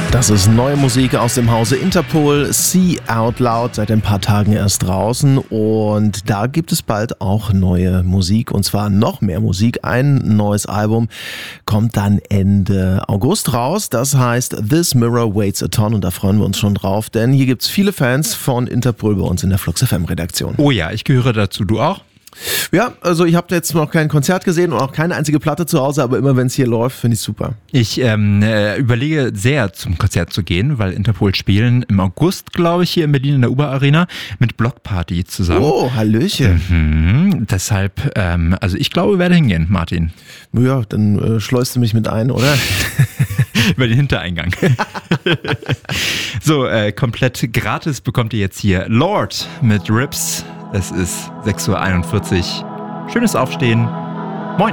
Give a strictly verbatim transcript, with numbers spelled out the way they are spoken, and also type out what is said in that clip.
Das ist neue Musik aus dem Hause Interpol, See Out Loud, seit ein paar Tagen erst draußen, und da gibt es bald auch neue Musik, und zwar noch mehr Musik. Ein neues Album kommt dann Ende August raus, das heißt This Mirror Waits a Ton, und da freuen wir uns schon drauf, denn hier gibt's viele Fans von Interpol bei uns in der Flux F M Redaktion. Oh ja, ich gehöre dazu, du auch? Ja, also ich habe jetzt noch kein Konzert gesehen und auch keine einzige Platte zu Hause, aber immer wenn es hier läuft, finde ich super. Ich ähm, äh, überlege sehr, zum Konzert zu gehen, weil Interpol spielen im August, glaube ich, hier in Berlin in der Uber Arena mit Blockparty zusammen. Oh, Hallöchen. Mhm, deshalb, ähm, also ich glaube, ich werde hingehen, Martin. Ja, dann äh, schleust du mich mit ein, oder? Über den Hintereingang. So, äh, komplett gratis bekommt ihr jetzt hier Lord mit Rips. Es ist sechs Uhr einundvierzig. Schönes Aufstehen.